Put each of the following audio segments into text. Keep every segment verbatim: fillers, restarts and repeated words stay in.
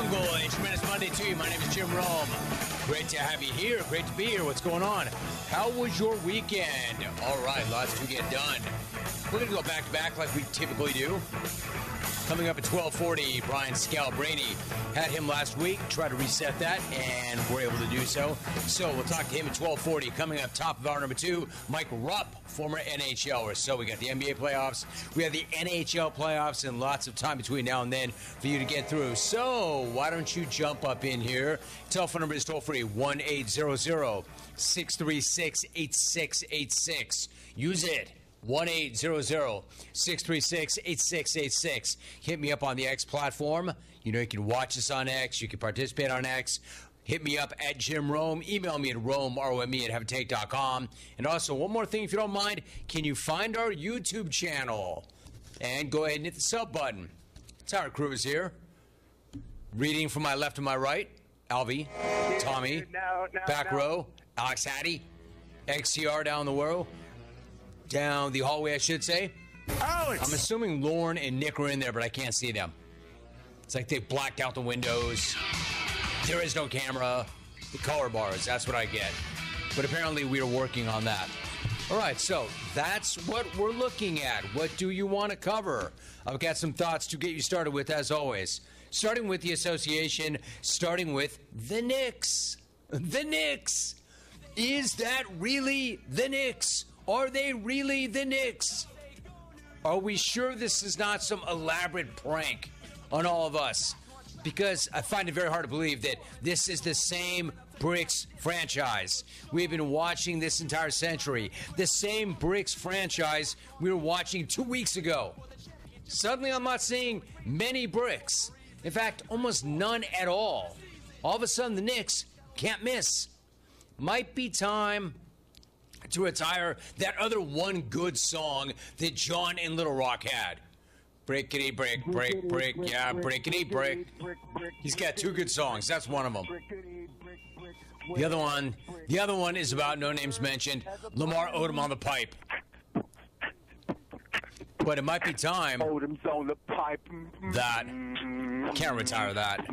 Jungle. A tremendous Monday to you. My name is Jim Rome. Great to have you here. Great to be here. What's going on? How was your weekend? All right, lots to get done. We're going to go back to back like we typically do. Coming up at twelve forty, Brian Scalabrine had him last week. Tried to reset that, and we're able to do so. So we'll talk to him at twelve forty. Coming up top of hour number two, Mike Rupp, former N H L er. So we got the N B A playoffs, we have the N H L playoffs, and lots of time between now and then for you to get through. So why don't you jump up in here? Telephone number is toll free, one eight hundred, six three six, eight six eight six. Use it. one eight hundred, six three six, eight six eight six. Hit me up on the X platform. You know, you can watch us on X. You can participate on X. Hit me up at Jim Rome. Email me at Rome, R O M E, at have a take dot com. And also, one more thing, if you don't mind, can you find our YouTube channel? And go ahead and hit the sub button. Tyler Cruz here. Reading from my left to my right, Alvy, Tommy, no, no, back no. row, Alex Hattie, X C R down the row. Down the hallway, I should say. Alex! I'm assuming Lauren and Nick are in there, but I can't see them. It's like they blacked out the windows. There is no camera. The color bars, that's what I get. But apparently we are working on that. All right, so that's what we're looking at. What do you want to cover? I've got some thoughts to get you started with, as always. Starting with the association, starting with the Knicks. The Knicks. Is that really the Knicks? Are they really the Knicks? Are we sure this is not some elaborate prank on all of us? Because I find it very hard to believe that this is the same Bricks franchise we've been watching this entire century. The same Bricks franchise we were watching two weeks ago. Suddenly I'm not seeing many Bricks. In fact, almost none at all. All of a sudden the Knicks can't miss. Might be time to retire that other one good song that John and Little Rock had. Brickety brick, brick, brick, yeah, brickety brick. He's got two good songs. That's one of them. The other one, the other one is about No Names Mentioned, Lamar Odom on the pipe. But it might be time Odom's on the pipe. that can't retire that.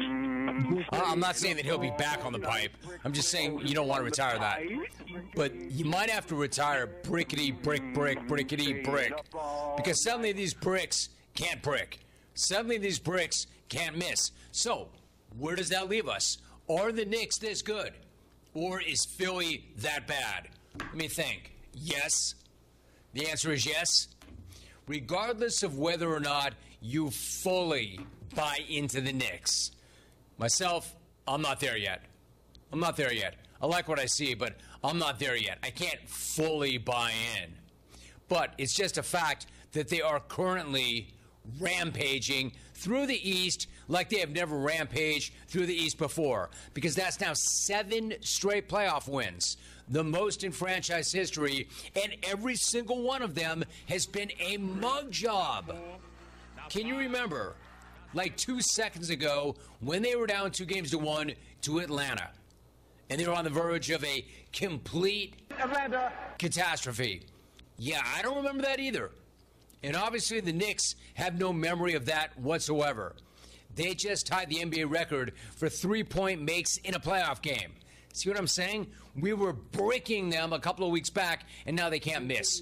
I'm not saying that he'll be back on the pipe. I'm just saying you don't want to retire that. But you might have to retire brickety brick brick brickety brick, because suddenly these bricks can't brick. Suddenly these bricks can't miss. So where does that leave us? Are the Knicks this good, or is Philly that bad? Let me think. Yes. The answer is yes. Regardless of whether or not you fully buy into the Knicks. Myself, I'm not there yet. I'm not there yet. I like what I see, but I'm not there yet. I can't fully buy in. But it's just a fact that they are currently rampaging through the East like they have never rampaged through the East before. Because that's now seven straight playoff wins. The most in franchise history. And every single one of them has been a mug job. Can you remember, like two seconds ago, when they were down two games to one to Atlanta, and they were on the verge of a complete Atlanta catastrophe? Yeah, I don't remember that either. And obviously the Knicks have no memory of that whatsoever. They just tied the N B A record for three-point makes in a playoff game. See what I'm saying? We were bricking them a couple of weeks back, and now they can't miss.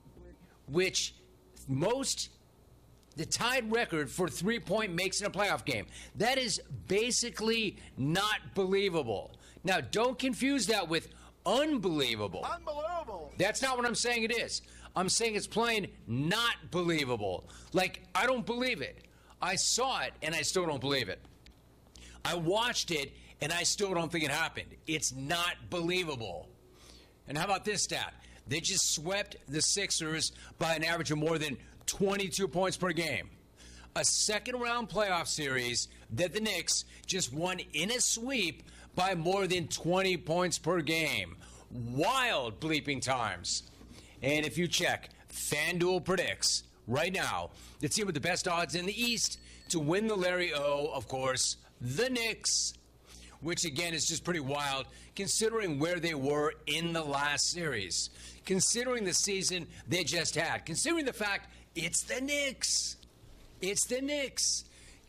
Which most... The tied record for three-point makes in a playoff game. That is basically not believable. Now, don't confuse that with unbelievable. Unbelievable. That's not what I'm saying it is. I'm saying it's plain not believable. Like, I don't believe it. I saw it, and I still don't believe it. I watched it, and I still don't think it happened. It's not believable. And how about this stat? They just swept the Sixers by an average of more than twenty-two points per game. A second-round playoff series that the Knicks just won in a sweep by more than twenty points per game. Wild bleeping times. And if you check, FanDuel predicts right now the team with the best odds in the East to win the Larry O, of course, the Knicks. Which, again, is just pretty wild considering where they were in the last series. Considering the season they just had. Considering the fact it's the Knicks. It's the Knicks.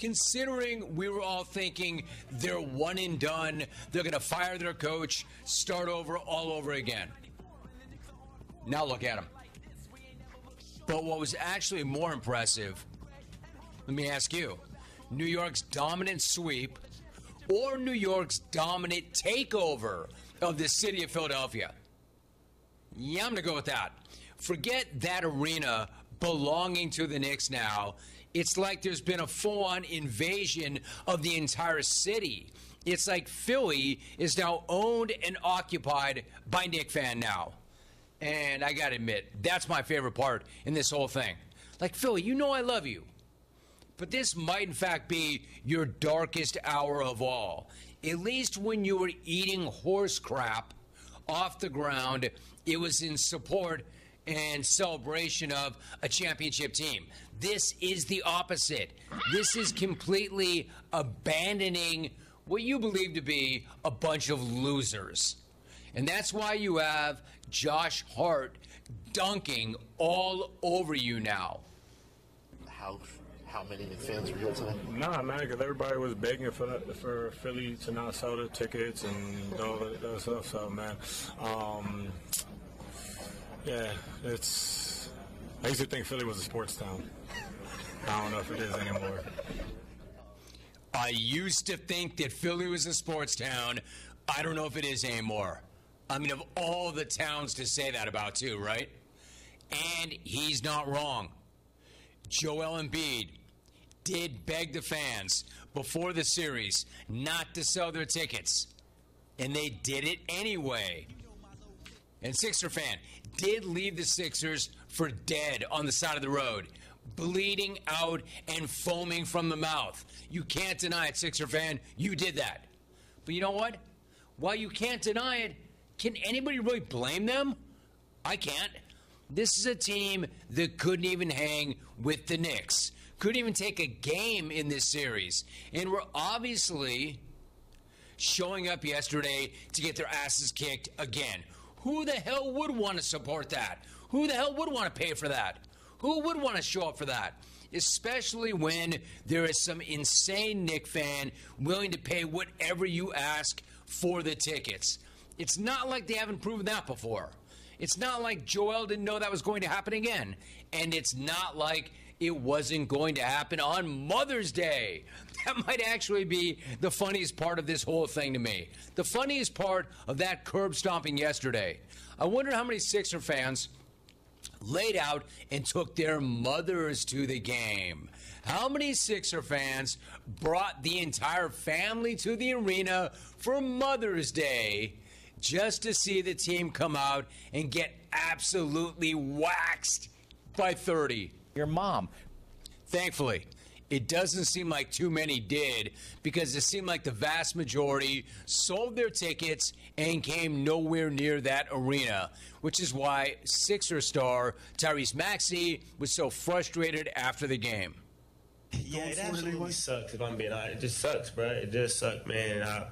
Considering we were all thinking they're one and done, they're going to fire their coach, start over all over again. Now look at them. But what was actually more impressive, let me ask you, New York's dominant sweep or New York's dominant takeover of the city of Philadelphia? Yeah, I'm going to go with that. Forget that arena belonging to the Knicks now. It's like there's been a full-on invasion of the entire city. It's like Philly is now owned and occupied by Knick fan now. And I got to admit, that's my favorite part in this whole thing. Like, Philly, you know I love you. But this might, in fact, be your darkest hour of all. At least when you were eating horse crap off the ground, it was in support and celebration of a championship team. This is the opposite. This is completely abandoning what you believe to be a bunch of losers. And that's why you have Josh Hart dunking all over you now. How how many fans were here tonight? Nah, man, because everybody was begging for for Philly to not sell the tickets and all that, that stuff. So, man, um, yeah, it's. I used to think Philly was a sports town. I don't know if it is anymore. I used to think that Philly was a sports town. I don't know if it is anymore. I mean, of all the towns to say that about, too, right? And he's not wrong. Joel Embiid did beg the fans before the series not to sell their tickets. And they did it anyway. And Sixer fan did leave the Sixers for dead on the side of the road, bleeding out and foaming from the mouth. You can't deny it, Sixer fan. You did that. But you know what? While you can't deny it, can anybody really blame them? I can't. This is a team that couldn't even hang with the Knicks. Couldn't even take a game in this series. And were obviously showing up yesterday to get their asses kicked again. Who the hell would want to support that? Who the hell would want to pay for that? Who would want to show up for that? Especially when there is some insane Knick fan willing to pay whatever you ask for the tickets. It's not like they haven't proven that before. It's not like Joel didn't know that was going to happen again. And it's not like it wasn't going to happen on Mother's Day. That might actually be the funniest part of this whole thing to me. The funniest part of that curb stomping yesterday. I wonder how many Sixer fans laid out and took their mothers to the game. How many Sixer fans brought the entire family to the arena for Mother's Day just to see the team come out and get absolutely waxed by thirty? Your mom. Thankfully, it doesn't seem like too many did, because it seemed like the vast majority sold their tickets and came nowhere near that arena, which is why Sixer star Tyrese Maxey was so frustrated after the game. Yeah, it absolutely sucks, if I'm being honest. It just sucks, bro. It just sucks, man. I,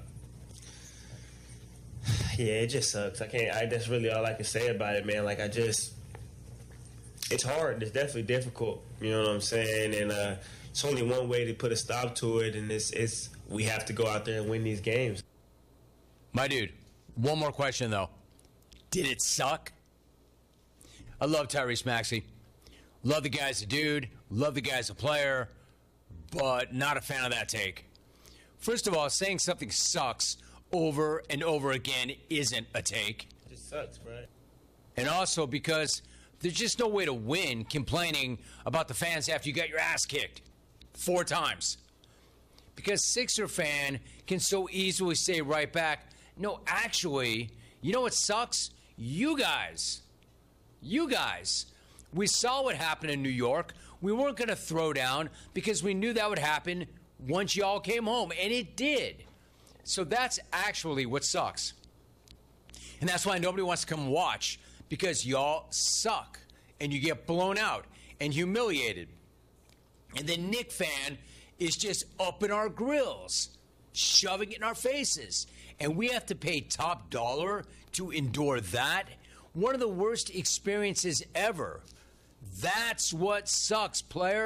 yeah, it just sucks. I can't, I, that's really all I can say about it, man. Like, I just, it's hard. It's definitely difficult, you know what I'm saying? And uh, it's only one way to put a stop to it, and it's, it's we have to go out there and win these games. My dude, one more question, though. Did it suck? I love Tyrese Maxey. Love the guy as a dude. Love the guy as a player. But not a fan of that take. First of all, saying something sucks over and over again isn't a take. It just sucks, bro. And also because there's just no way to win complaining about the fans after you got your ass kicked four times. Because Sixer fan can so easily say right back, no, actually, you know what sucks? You guys. You guys. We saw what happened in New York. We weren't going to throw down because we knew that would happen once y'all came home, and it did. So that's actually what sucks. And that's why nobody wants to come watch, because y'all suck, and you get blown out and humiliated. And the Knick fan is just up in our grills, shoving it in our faces. And we have to pay top dollar to endure that. One of the worst experiences ever. That's what sucks, player.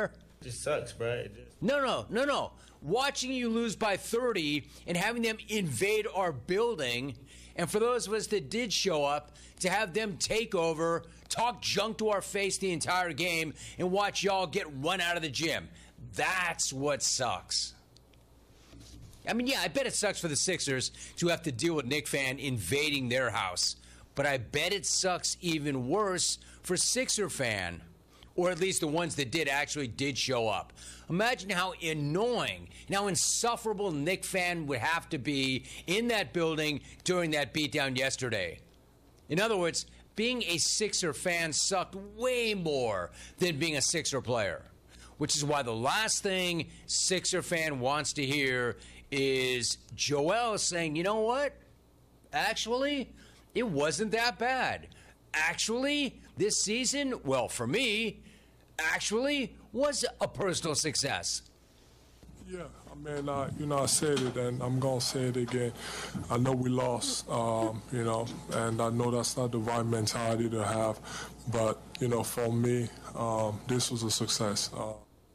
just sucks, bro. It just... No, no, no, no. Watching you lose by thirty and having them invade our building, and for those of us that did show up, to have them take over, talk junk to our face the entire game, and watch y'all get run out of the gym. That's what sucks. I mean, yeah, I bet it sucks for the Sixers to have to deal with Knick fan invading their house. But I bet it sucks even worse for Sixer fan, or at least the ones that did actually did show up. Imagine how annoying and how insufferable Knick fan would have to be in that building during that beatdown yesterday. In other words, being a Sixer fan sucked way more than being a Sixer player, which is why the last thing Sixer fan wants to hear is Joel saying, you know what? Actually, it wasn't that bad. Actually, this season, well, for me, actually was a personal success. Yeah, I mean, I, you know, I said it, and I'm going to say it again. I know we lost, um, you know, and I know that's not the right mentality to have. But, you know, for me, um, this was a success. Uh,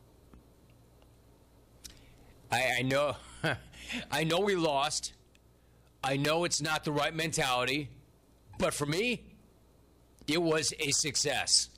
I, I know, I know we lost. I know it's not the right mentality. But for me, it was a success.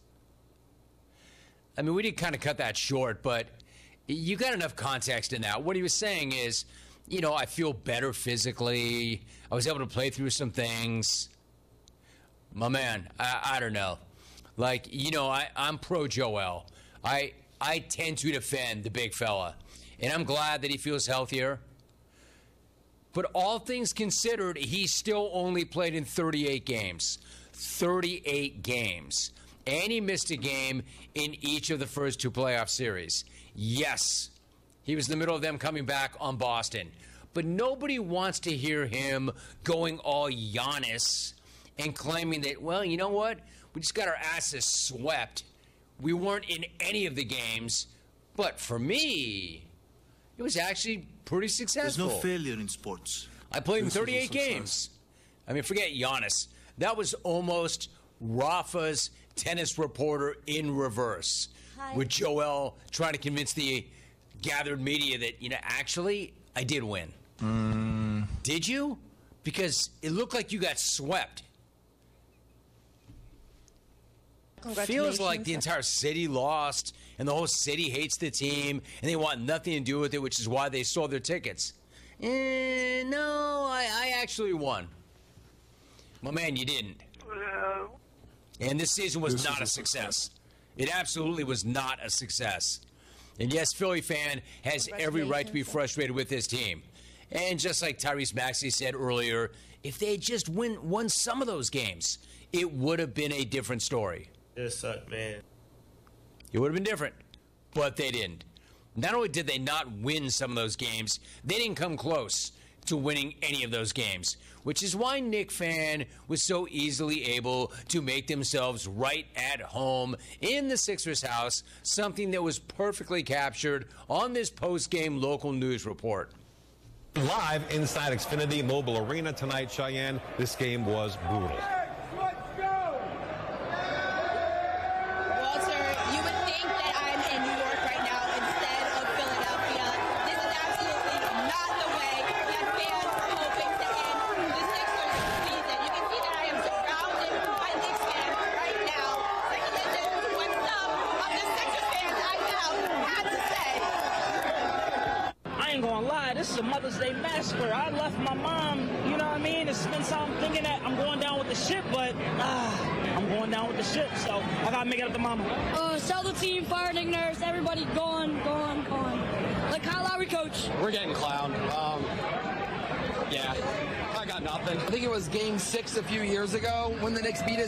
I mean, we did kind of cut that short, but you got enough context in that. What he was saying is, you know, I feel better physically. I was able to play through some things. My man, I, I don't know. Like, you know, I, I'm pro Joel. I I tend to defend the big fella. And I'm glad that he feels healthier. But all things considered, he still only played in thirty-eight games. thirty-eight games. And he missed a game in each of the first two playoff series. Yes, he was in the middle of them coming back on Boston. But nobody wants to hear him going all Giannis and claiming that, well, you know what? We just got our asses swept. We weren't in any of the games. But for me, it was actually pretty successful. There's no failure in sports. I played in thirty-eight games. I mean, forget Giannis. That was almost Rafa's tennis reporter in reverse. Hi. With Joel trying to convince the gathered media that, you know, actually, I did win. Mm. Did you? Because it looked like you got swept. Feels like the entire city lost, and the whole city hates the team, and they want nothing to do with it, which is why they sold their tickets. Eh, no, I, I actually won. My man, you didn't. And this season was this not a success. It absolutely was not a success. And yes, Philly fan has every right to be frustrated with this team. And just like Tyrese Maxey said earlier, if they had just win, won some of those games, it would have been a different story. It sucked, man. It would have been different, but they didn't. Not only did they not win some of those games, they didn't come close to winning any of those games, which is why Knick fan was so easily able to make themselves right at home in the Sixers house, something that was perfectly captured on this post-game local news report. Live inside Xfinity Mobile Arena tonight, Cheyenne, this game was brutal. This is a Mother's Day massacre. I left my mom, you know what I mean? It's been something thinking that I'm going down with the ship, but ah, I'm going down with the ship, so I gotta make it up to mama. Uh, sell the team, fire Nick Nurse, everybody gone, gone, gone. Like Kyle Lowry, coach. We're getting clowned. Um, yeah, I got nothing. I think it was game six a few years ago when the Knicks beat us.